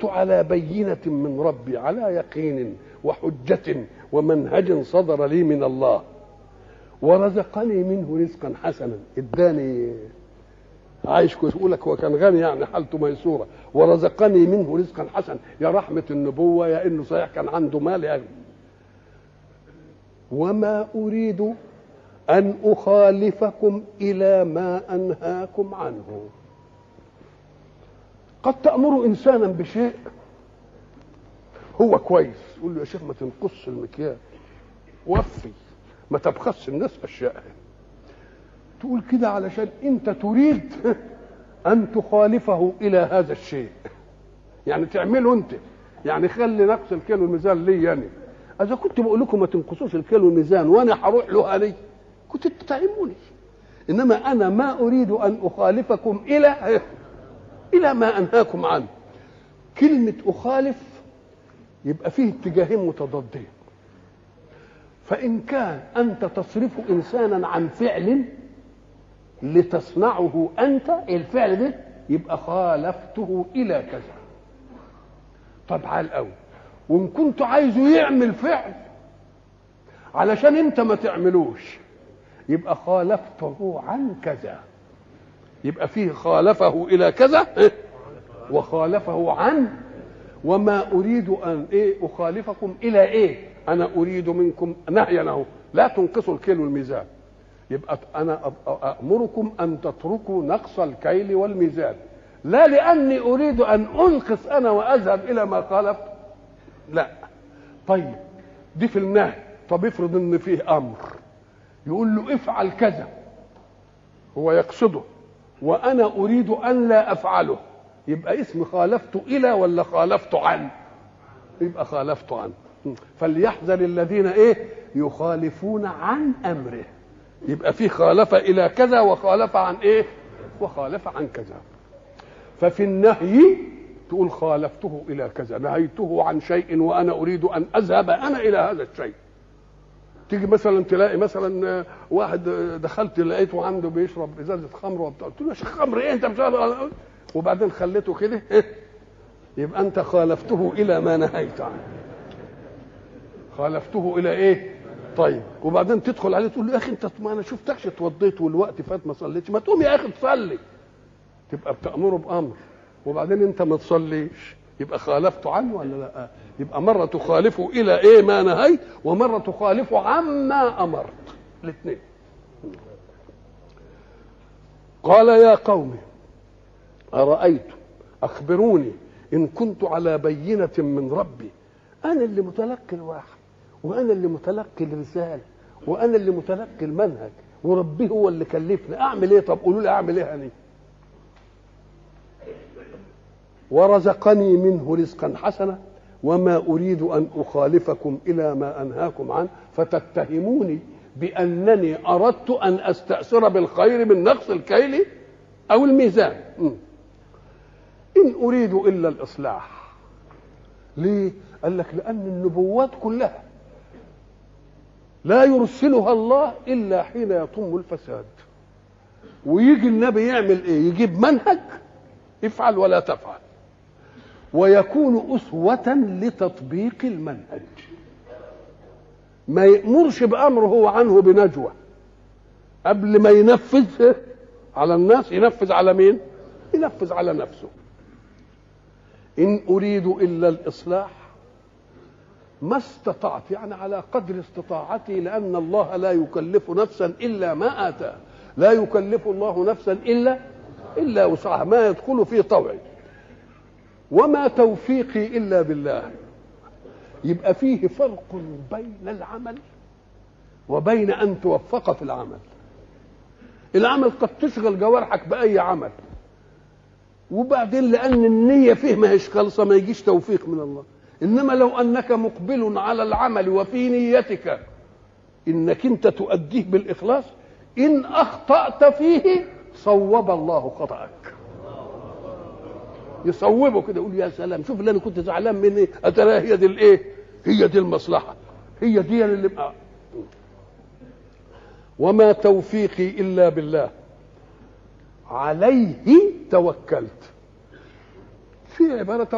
كنت على بينة من ربي، على يقين وحجة ومنهج صدر لي من الله، ورزقني منه رزقا حسنا، اداني عايش كويس، يقول لك هو كان غني يعني حالته ميسوره، ورزقني منه رزقا حسنا، يا رحمه النبوه يا انه صحيح كان عنده مال يعني. وما اريد ان اخالفكم الى ما انهاكم عنه. قد تأمر انسانا بشيء هو كويس، يقول له يا شيخ ما تنقصش المكيال، وفي، ما تبخسش الناس اشياء. تقول كده علشان انت تريد ان تخالفه الى هذا الشيء، يعني تعمله انت، يعني خلي نقص الكيلو والميزان لي يعني. اذا كنت بقول لكم ما تنقصوش الكيلو والميزان وانا هروح له علي كنت تتعبوني، انما انا ما اريد ان اخالفكم الى ما انهاكم عنه. كلمه اخالف يبقى فيه اتجاهين متضادين، فان كان انت تصرف انسانا عن فعل لتصنعه انت، الفعل ده يبقى خالفته الى كذا. طب عال قوي، وان كنت عايزه يعمل فعل علشان انت ما تعملوش يبقى خالفته عن كذا، يبقى فيه خالفه الى كذا وخالفه عن. وما اريد ان اخالفكم الى انا اريد منكم نهيا اهو، لا تنقصوا الكيل والميزان. يبقى انا امركم ان تتركوا نقص الكيل والميزان، لا لاني اريد ان انقص انا واذهب الى ما خالف، لا. طيب دي في النهي. طب افرض ان فيه امر يقول له افعل كذا، هو يقصده وانا اريد ان لا افعله، يبقى اسم خالفت الى ولا خالفت عن؟ يبقى خالفت عن. فليحذر الذين يخالفون عن امره، يبقى في خالف الى كذا وخالف عن وخالف عن كذا. ففي النهي تقول خالفته الى كذا، نهيته عن شيء وانا اريد ان اذهب انا الى هذا الشيء. تيجي مثلا تلاقي مثلا واحد دخلت لقيته عنده بيشرب ازازه خمر وبتاع، قلت له يا شيخ خمر انت مش عارف، وبعدين خليته كده يبقى انت خالفته الى ما نهيت عنه، خالفته الى طيب وبعدين تدخل عليه تقول له يا اخي انت ما انا شفتكش اتوضيت والوقت فات ما صليتش، ما تقوم يا اخي تصلي. تبقى بتأمره بامر وبعدين انت ما تصليش، يبقى خالفته عنه ولا لا؟ يبقى مره تخالفه الى ما نهيت ومره تخالفه عما امرت، الاثنين. قال يا قوم ارايتم اخبروني ان كنت على بينه من ربي، انا اللي متلقي الوحي وانا اللي متلقي الرساله وانا اللي متلقي المنهج وربي هو اللي كلفني، اعمل ايه؟ طب قولوا لي اعمل ايه انا؟ ورزقني منه رزقا حسنا وما اريد ان اخالفكم الى ما انهاكم عنه فتتهموني بانني اردت ان استأثر بالخير من نقص الكيل او الميزان. ان اريد الا الاصلاح. ليه؟ قال لك لان النبوات كلها لا يرسلها الله الا حين يطم الفساد، ويجي النبي يعمل ايه؟ يجيب منهج افعل ولا تفعل، ويكون أسوة لتطبيق المنهج، ما يأمرش بأمر هو عنه بنجوى، قبل ما ينفذ على الناس ينفذ على مين؟ ينفذ على نفسه. إن أريد إلا الإصلاح ما استطعت، يعني على قدر استطاعتي، لأن الله لا يكلف نفسا إلا ما آتاه، لا يكلف الله نفسا إلا وسعها، ما يدخل في طوعي. وما توفيقي إلا بالله. يبقى فيه فرق بين العمل وبين أن توفق في العمل. العمل قد تشغل جوارحك بأي عمل وبعدين لأن النية فيه ما هيش خالصة ما يجيش توفيق من الله. إنما لو أنك مقبل على العمل وفي نيتك إنك أنت تؤديه بالإخلاص، إن أخطأت فيه صوب الله خطأك، يصوبه كده، يقول يا سلام شوف اللي انا كنت زعلان مني اترى هي دي هي دي المصلحه، هي دي اللي وما توفيقي الا بالله عليه توكلت. في عباره